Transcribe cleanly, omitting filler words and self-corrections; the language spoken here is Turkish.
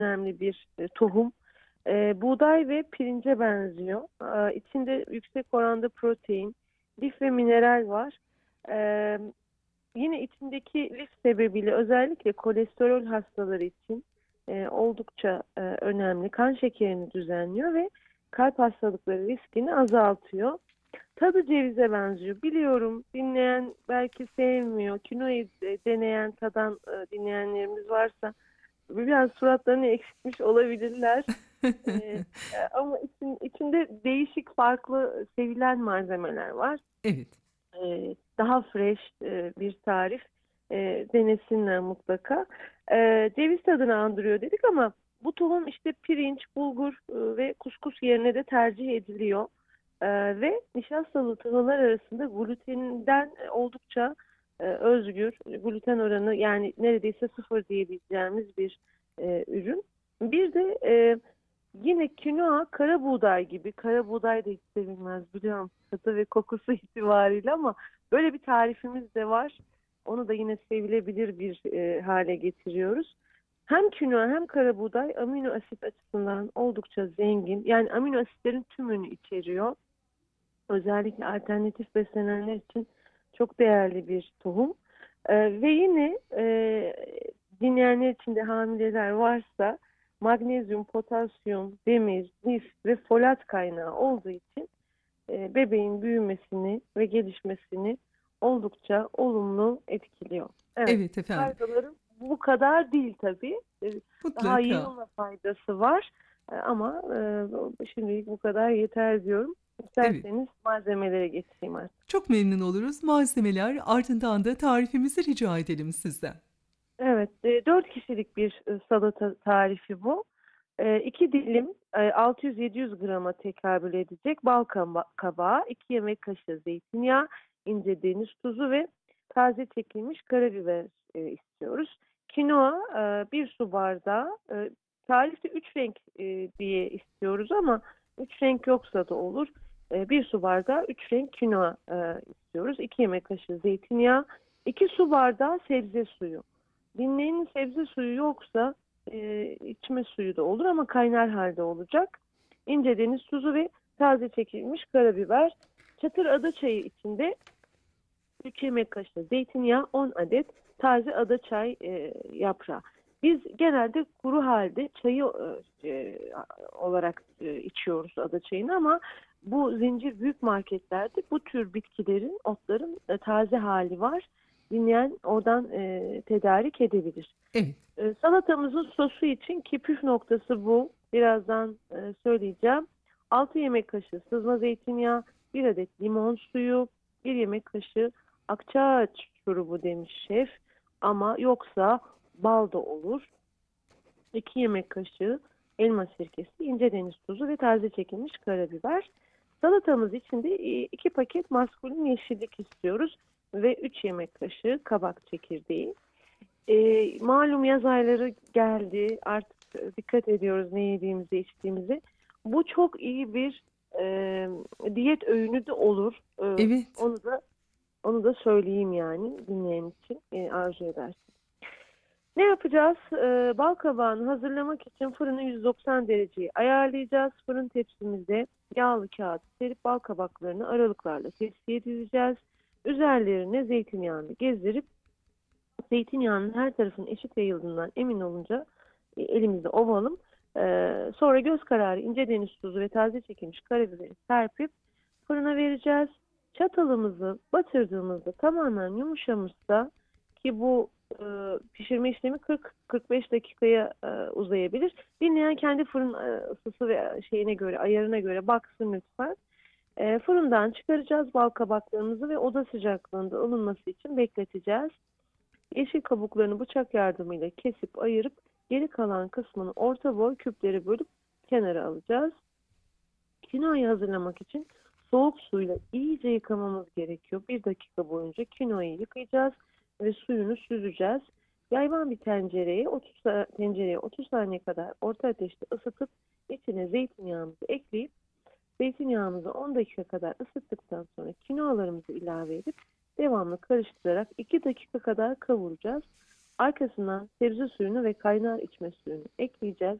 önemli bir tohum. Buğday ve pirince benziyor. İçinde yüksek oranda protein, lif ve mineral var. E, Yine içindeki lif sebebiyle özellikle kolesterol hastaları için oldukça önemli. Kan şekerini düzenliyor ve kalp hastalıkları riskini azaltıyor. Tadı cevize benziyor. Biliyorum, dinleyen belki sevmiyor. Kinoayı deneyen, tadan dinleyenlerimiz varsa biraz suratlarını ekşitmiş olabilirler. Ama içinde değişik, farklı, sevilen malzemeler var. Evet. Daha fresh bir tarif. Denesinler mutlaka. Ceviz tadını andırıyor dedik ama bu tohum işte pirinç, bulgur ve kuskus yerine de tercih ediliyor. Ve nişastalı tahıllar arasında gluteninden oldukça özgür. Gluten oranı yani neredeyse sıfır diyebileceğimiz bir ürün. Bir de yine kinoa kara buğday gibi. Kara buğday da hiç sevilmez biliyorum tadı ve kokusu itibariyle ama böyle bir tarifimiz de var. Onu da yine sevilebilir bir hale getiriyoruz. Hem kinoa hem kara buğday amino asit açısından oldukça zengin. Yani amino asitlerin tümünü içeriyor. Özellikle alternatif beslenenler için çok değerli bir tohum. Ve yine dinleyenler içinde hamileler varsa magnezyum, potasyum, demir, lif ve folat kaynağı olduğu için bebeğin büyümesini ve gelişmesini oldukça olumlu etkiliyor. Evet, Evet efendim. faydaları bu kadar değil tabii. Daha Mutlaka. yığınla faydası var. Ama şimdilik bu kadar yeter diyorum. Evet. İsterseniz malzemelere geçeyim artık. Çok memnun oluruz. Malzemeler ardından da tarifimizi rica edelim sizden. Evet, 4 kişilik bir salata tarifi bu. 2 dilim 600-700 grama tekabül edecek bal kabağı, 2 yemek kaşığı zeytinyağı, ince deniz tuzu ve taze çekilmiş karabiber istiyoruz. Kinoa 1 su bardağı, tarifte 3 renk diye istiyoruz ama 3 renk yoksa da olur. 1 su bardağı 3 renk kinoa istiyoruz. 2 yemek kaşığı zeytinyağı, 2 su bardağı sebze suyu. Dinleyenin sebze suyu yoksa içme suyu da olur ama kaynar halde olacak. İnce deniz tuzu ve taze çekilmiş karabiber. Çatır ada çayı içinde 3 yemek kaşığı zeytinyağı, 10 adet taze ada çay yaprağı. Biz genelde kuru halde çayı olarak içiyoruz ada çayını ama bu zincir büyük marketlerde bu tür bitkilerin, otların taze hali var. Dinleyen oradan tedarik edebilir. Evet. Salatamızın sosu için ki püf noktası bu. Birazdan söyleyeceğim. 6 yemek kaşığı sızma zeytinyağı, 1 adet limon suyu, 1 yemek kaşığı akçaağaç şurubu demiş şef. Ama yoksa bal da olur. 2 yemek kaşığı elma sirkesi, ince deniz tuzu ve taze çekilmiş karabiber. Salatamız için de 2 paket maskulin yeşillik istiyoruz ve 3 yemek kaşığı kabak çekirdeği. Malum yaz ayları geldi. Artık dikkat ediyoruz ne yediğimize, içtiğimize. Bu çok iyi bir diyet öğünü de olur. Evet. Onu da söyleyeyim yani dinleyen için arzu edersin. Ne yapacağız? Bal kabağını hazırlamak için fırını 190 dereceye ayarlayacağız. Fırın tepsimizde yağlı kağıt serip bal kabaklarını aralıklarla tepsiye dizeceğiz. Üzerlerine zeytinyağını gezdirip zeytinyağının her tarafın eşit yayıldığından emin olunca elimizde ovalım. Sonra göz kararı ince deniz tuzu ve taze çekilmiş karabiberi serpip fırına vereceğiz. Çatalımızı batırdığımızda tamamen yumuşamışsa ki bu pişirme işlemi 40-45 dakikaya uzayabilir. Dinleyen kendi fırın ısısı ve şeyine göre, ayarına göre baksın lütfen. Fırından çıkaracağız bal kabaklarımızı ve oda sıcaklığında ılınması için bekleteceğiz. Yeşil kabuklarını bıçak yardımıyla kesip ayırıp geri kalan kısmını orta boy küplere bölüp kenara alacağız. Kinoayı hazırlamak için soğuk suyla iyice yıkamamız gerekiyor. 1 dakika boyunca kinoayı yıkayacağız ve suyunu süzeceğiz. Yayvan bir tencereye 30 saniye kadar orta ateşte ısıtıp içine zeytinyağımızı ekleyip zeytinyağımızı 10 dakika kadar ısıttıktan sonra kinoalarımızı ilave edip devamlı karıştırarak 2 dakika kadar kavuracağız. Arkasından sebze suyunu ve kaynar içme suyunu ekleyeceğiz.